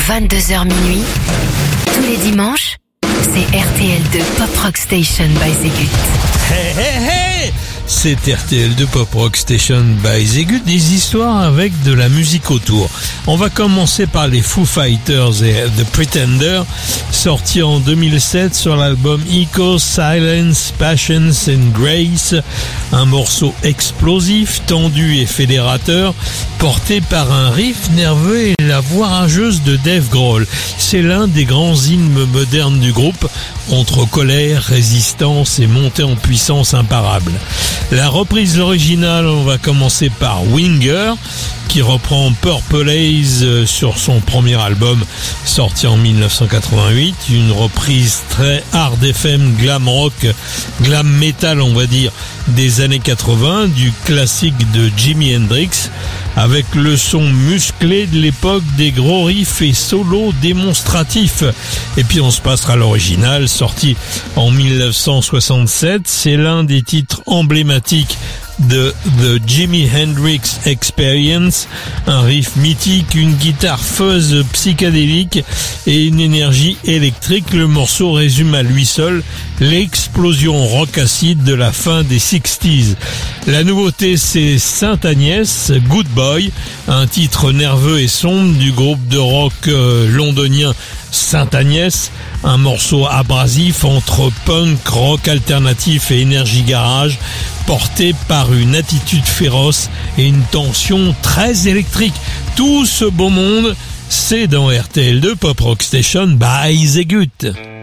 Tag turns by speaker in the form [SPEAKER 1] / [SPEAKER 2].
[SPEAKER 1] 22h minuit, tous les dimanches, c'est RTL2 Pop Rock Station by Zegut.
[SPEAKER 2] Hey, hey, hey! C'est RTL2 Pop Rock Station by Zegut, des histoires avec de la musique autour. On va commencer par les Foo Fighters et The Pretender, sortis en 2007 sur l'album Echo, Silence, Passions and Grace, un morceau explosif, tendu et fédérateur, porté par un riff nerveux et la voix rageuse de Dave Grohl. C'est l'un des grands hymnes modernes du groupe, entre colère, résistance et montée en puissance imparable. La reprise originale, on va commencer par Winger, qui reprend Purple Haze sur son premier album sorti en 1988, une reprise très hard FM, glam rock, glam metal on va dire, des années 80, du classique de Jimi Hendrix, avec le son musclé de l'époque des gros riffs et solos démonstratifs. Et puis on se passera à l'original, sorti en 1967, c'est l'un des titres emblématiques de The Jimi Hendrix Experience, un riff mythique, une guitare fuzz psychédélique et une énergie électrique. Le morceau résume à lui seul l'explosion rock acide de la fin des 60s. La nouveauté, c'est Sainte Agnès, Good Boy, un titre nerveux et sombre du groupe de rock londonien Sainte Agnès, un morceau abrasif entre punk, rock alternatif et énergie garage, porté par une attitude féroce et une tension très électrique. Tout ce beau monde, c'est dans RTL2 Pop Rock Station by Zegut.